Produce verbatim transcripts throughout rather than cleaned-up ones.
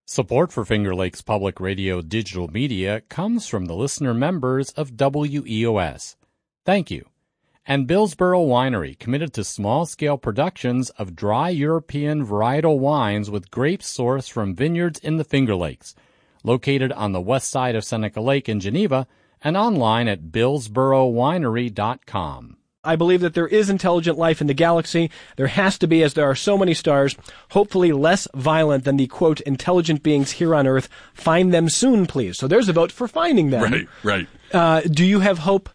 Support for Finger Lakes Public Radio digital media comes from the listener members of W E O S. Thank you. And Billsboro Winery, committed to small-scale productions of dry European varietal wines with grapes sourced from vineyards in the Finger Lakes, located on the west side of Seneca Lake in Geneva, and online at billsboro winery dot com. I believe that there is intelligent life in the galaxy. There has to be, as there are so many stars, hopefully less violent than the, quote, intelligent beings here on Earth. Find them soon, please. So there's a vote for finding them. Right, right. Uh, do you have hope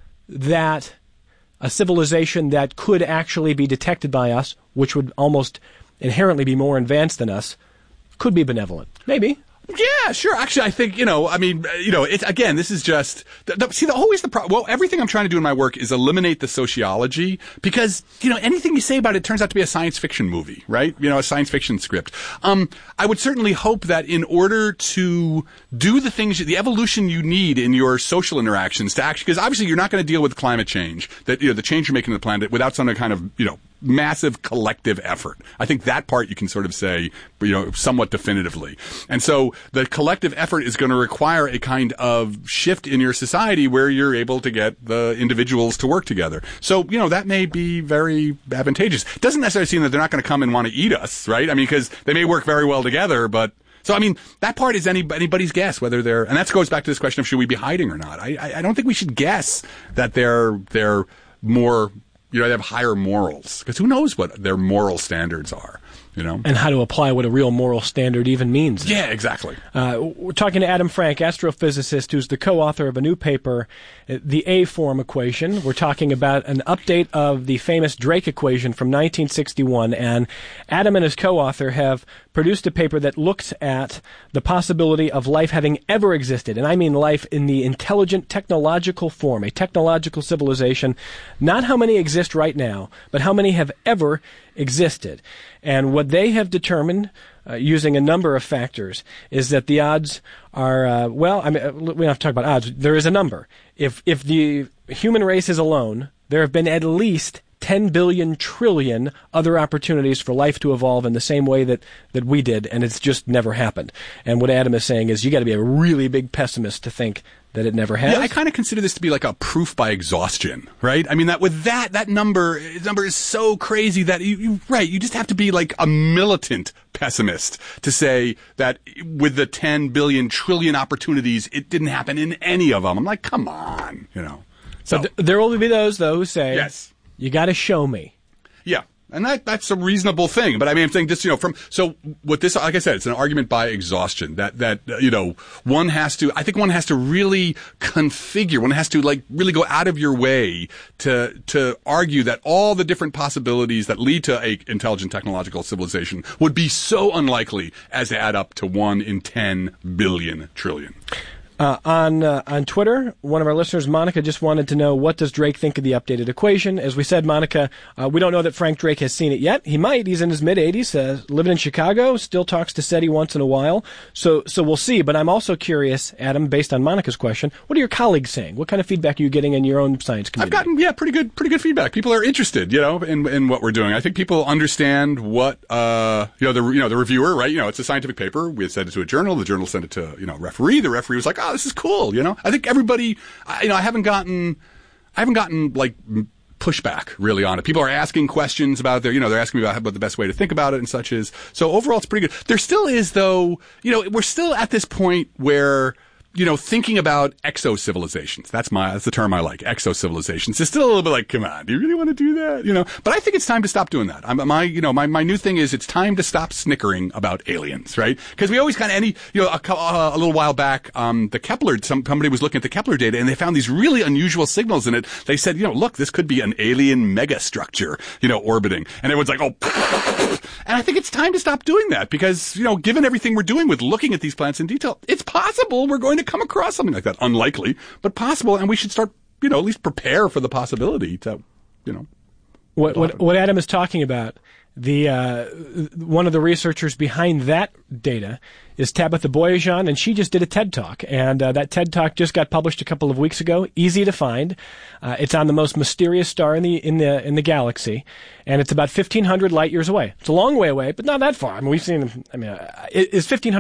that a civilization that could actually be detected by us, which would almost inherently be more advanced than us, could be benevolent? Maybe. Yeah, sure. Actually, I think, you know, I mean, you know, it's, again, this is just, the, the, see, the, always the problem, well, everything I'm trying to do in my work is eliminate the sociology because, you know, anything you say about it turns out to be a science fiction movie, right? You know, a science fiction script. Um, I would certainly hope that in order to do the things, the evolution you need in your social interactions to actually, because obviously you're not going to deal with climate change, that, you know, the change you're making to the planet without some kind of, you know, massive collective effort. I think that part you can sort of say, you know, somewhat definitively. And so the collective effort is going to require a kind of shift in your society where you're able to get the individuals to work together. So, you know, that may be very advantageous. It doesn't necessarily mean that they're not going to come and want to eat us, right? I mean, because they may work very well together, but so, I mean, that part is any, anybody's guess whether they're, and that goes back to this question of should we be hiding or not. I, I, I don't think we should guess that they're, they're more, you know, they have higher morals, because who knows what their moral standards are, you know? And how to apply what a real moral standard even means. Yeah, exactly. Uh, we're talking to Adam Frank, astrophysicist, who's the co-author of a new paper, The A-Form Equation. We're talking about an update of the famous Drake equation from nineteen sixty-one, and Adam and his co-author have produced a paper that looks at the possibility of life having ever existed, and I mean life in the intelligent technological form, a technological civilization, not how many exist right now, but how many have ever existed. And what they have determined, uh, using a number of factors, is that the odds are, uh, well, I mean, we don't have to talk about odds. There is a number. If, if the human race is alone, there have been at least ten billion trillion other opportunities for life to evolve in the same way that, that we did, and it's just never happened. And what Adam is saying is you got to be a really big pessimist to think that it never has. Yeah, I kind of consider this to be like a proof by exhaustion, right? I mean, that with that, that number, number is so crazy that you, you, right, you just have to be like a militant pessimist to say that with the ten billion trillion opportunities, it didn't happen in any of them. I'm like, come on, you know. So th- there will be those, though, who say, yes, you got to show me. Yeah. And that, that's a reasonable thing. But I mean, I'm saying this, you know, from, so what this, like I said, it's an argument by exhaustion that, that, uh, you know, one has to, I think one has to really configure, one has to like really go out of your way to, to argue that all the different possibilities that lead to a intelligent technological civilization would be so unlikely as to add up to one in ten billion trillion. Uh, on uh, on Twitter, one of our listeners, Monica, just wanted to know, what does Drake think of the updated equation? As we said, Monica, uh, we don't know that Frank Drake has seen it yet. He might. He's in his mid-eighties, uh, living in Chicago, still talks to SETI once in a while. So so we'll see. But I'm also curious, Adam, based on Monica's question, what are your colleagues saying? What kind of feedback are you getting in your own science community? I've gotten, yeah, pretty good pretty good feedback. People are interested, you know, in in what we're doing. I think people understand what, uh, you know, the you know the reviewer, right? You know, it's a scientific paper. We had sent it to a journal. The journal sent it to, you know, a referee. The referee was like, oh, this is cool, you know. I think everybody, I, you know, I haven't gotten, I haven't gotten like pushback really on it. People are asking questions about their, you know, they're asking me about what the best way to think about it and such is. So overall, it's pretty good. There still is, though, you know, we're still at this point where, you know, thinking about exo-civilizations. That's my, that's the term I like, exo-civilizations. It's still a little bit like, come on, do you really want to do that? You know, but I think it's time to stop doing that. I'm, my, you know, my, my new thing is it's time to stop snickering about aliens, right? Because we always kind of, any, you know, a, uh, a little while back, um, the Kepler, some, somebody was looking at the Kepler data and they found these really unusual signals in it. They said, you know, look, this could be an alien megastructure, you know, orbiting. And everyone's like, oh, and I think it's time to stop doing that because, you know, given everything we're doing with looking at these planets in detail, it's possible we're going to come across something like that. Unlikely, but possible, and we should start, you know, at least prepare for the possibility to, you know. What what, what Adam is talking about, the uh, one of the researchers behind that data is Tabitha Boyajian, and she just did a TED Talk, and uh, that TED Talk just got published a couple of weeks ago. Easy to find. Uh, it's on the most mysterious star in the in the in the galaxy, and it's about fifteen hundred light years away. It's a long way away, but not that far. I mean, we've seen. I mean, uh, is fifteen hundred